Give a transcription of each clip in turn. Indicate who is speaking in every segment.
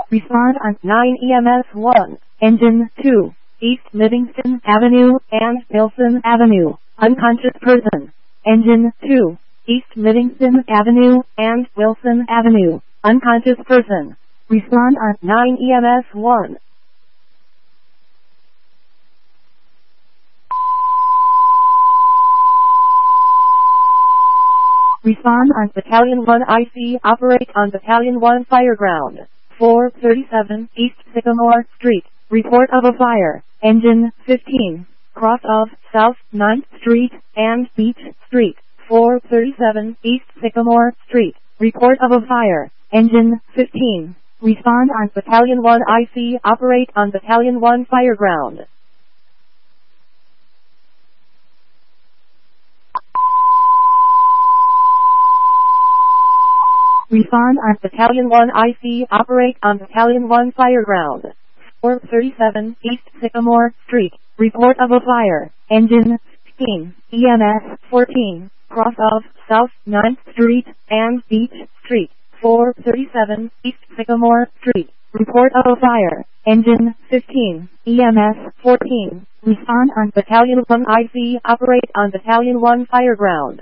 Speaker 1: Respond on 9 EMS 1. Engine 2. East Livingston Avenue and Wilson Avenue. Unconscious person. Engine 2. East Livingston Avenue and Wilson Avenue. Unconscious person. Respond on 9 EMS 1. Respond on Battalion 1 IC. Operate on Battalion 1 Fireground. 437 East Sycamore Street. Report of a fire. Engine 15. Cross of South 9th Street and Beach Street. 437 East Sycamore Street. Report of a fire. Engine 15. Respond on Battalion 1 IC. Operate on Battalion 1 Fireground. Respond on Battalion 1 IC. Operate on Battalion 1 Fireground. 437 East Sycamore Street. Report of a fire. Engine 15. EMS 14. Cross of South 9th Street and Beach Street. 437 East Sycamore Street. Report of a fire. Engine 15. EMS 14. Respond on Battalion 1 IC. Operate on Battalion 1 Fireground.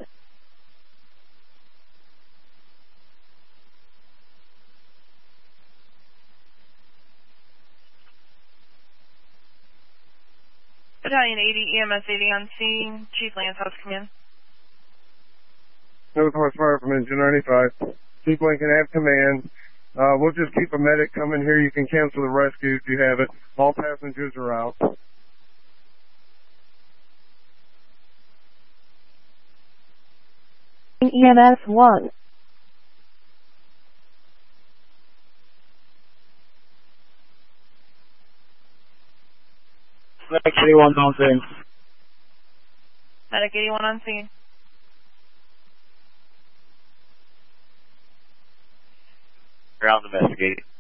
Speaker 2: Battalion 80, EMS 80 on scene. Chief Lance, how's command?
Speaker 3: Northwest Fire from Engine 95. Chief Lincoln, have command. We'll just keep a medic coming here. You can cancel the rescue if you have it. All passengers are out.
Speaker 1: EMS 1.
Speaker 4: Medic 81 on scene.
Speaker 2: Medic 81 on scene.
Speaker 4: Ground investigating.